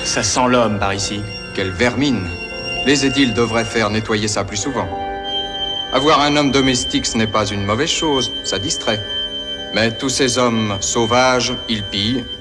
Ça sent l'homme par ici. Quelle vermine. Les édiles devraient faire nettoyer ça plus souvent. Avoir un homme domestique, ce n'est pas une mauvaise chose, ça distrait. Mais tous ces hommes sauvages, ils pillent,